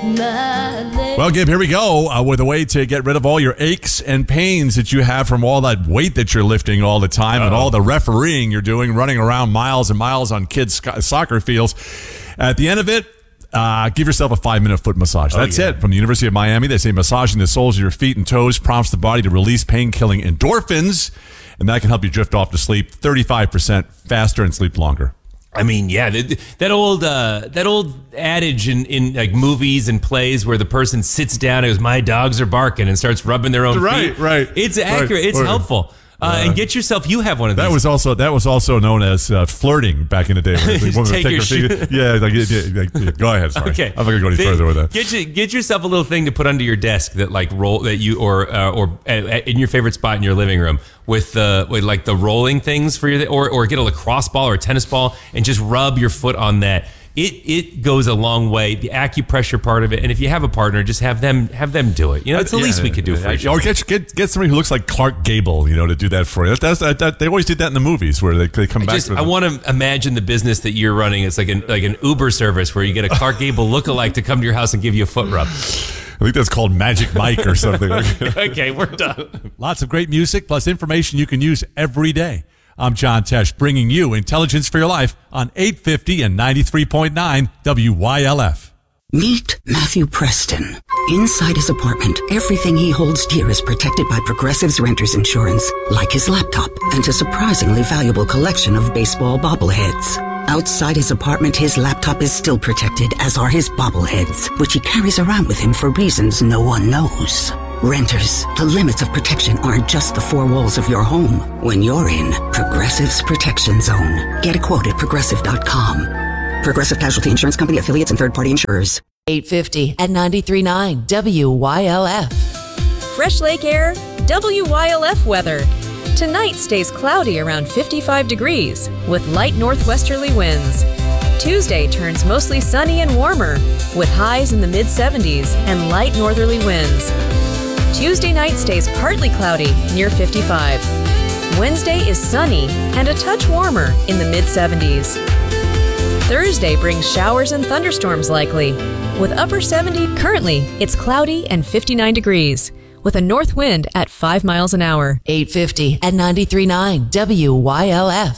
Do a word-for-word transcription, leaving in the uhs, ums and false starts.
Well, Gabe, here we go uh, with a way to get rid of all your aches and pains that you have from all that weight that you're lifting all the time Uh-oh. and all the refereeing you're doing, running around miles and miles on kids' sc- soccer fields. At the end of it, uh, give yourself a five-minute foot massage. That's oh, yeah. it. From the University of Miami, they say massaging the soles of your feet and toes prompts the body to release pain-killing endorphins, and that can help you drift off to sleep thirty-five percent faster and sleep longer. I mean, yeah, that, that old uh, that old adage in, in like movies and plays where the person sits down and goes, "My dogs are barking," and starts rubbing their own right, feet. Right, right. It's accurate. Right, it's right. helpful. Uh, Uh, and get yourself, you have one of these. That was also that was also known as uh, flirting back in the day. Where the woman would Take take your her shoe- feet. Yeah, like, yeah, yeah, yeah, go ahead. Sorry. Okay. I'm not going to go any They- further with that. Get you, get yourself a little thing to put under your desk that like roll that you or uh, or uh, in your favorite spot in your living room with uh, with like the rolling things for your or or get a lacrosse ball or a tennis ball and just rub your foot on that. It it goes a long way. The acupressure part of it, and if you have a partner, just have them have them do it. You know, it's the Yeah, least we could do for each Or other. get, get get somebody who looks like Clark Gable, you know, to do that for you. That's, that, that, they always did that in the movies where they, they come I back. just to I want to imagine the business that you're running. It's like an like an Uber service where you get a Clark Gable lookalike to come to your house and give you a foot rub. I think that's called Magic Mike or something. Okay, we're done. Lots of great music plus information you can use every day. I'm John Tesh, bringing you Intelligence for Your Life on eight fifty and ninety-three point nine W Y L F. Meet Matthew Preston. Inside his apartment, everything he holds dear is protected by Progressive's Renter's Insurance, like his laptop and a surprisingly valuable collection of baseball bobbleheads. Outside his apartment, his laptop is still protected, as are his bobbleheads, which he carries around with him for reasons no one knows. Renters, the limits of protection aren't just the four walls of your home. When you're in Progressive's Protection Zone, get a quote at progressive dot com. Progressive Casualty Insurance Company, affiliates, and third-party insurers. eight fifty and ninety-three point nine W Y L F. Fresh Lake Air, W Y L F weather. Tonight stays cloudy around fifty-five degrees with light northwesterly winds. Tuesday turns mostly sunny and warmer with highs in the mid seventies and light northerly winds. Tuesday night stays partly cloudy near fifty-five. Wednesday is sunny and a touch warmer in the mid seventies. Thursday brings showers and thunderstorms likely. With upper seventy, currently it's cloudy and fifty-nine degrees with a north wind at five miles an hour. eight fifty and ninety-three point nine W Y L F.